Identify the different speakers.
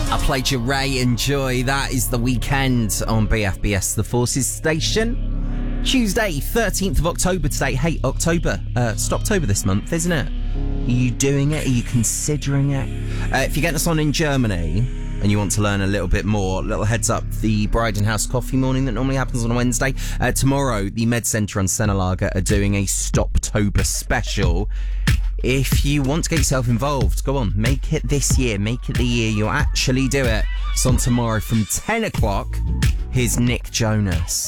Speaker 1: I played you Ray and Joy. That is The Weekend on BFBS The Forces station. Tuesday, 13th of October today. Hey, October. It's October this month, isn't it? Are you doing it? Are you considering it? If you're getting us on in Germany and you want to learn a little bit more, little heads up, the Bryden House Coffee Morning that normally happens on a Wednesday. Tomorrow, the Med Centre on Senelager are doing a Stoptober special. If you want to get yourself involved, go on, make it this year, make it the year you'll actually do it. It's on tomorrow from 10 o'clock. Here's Nick Jonas.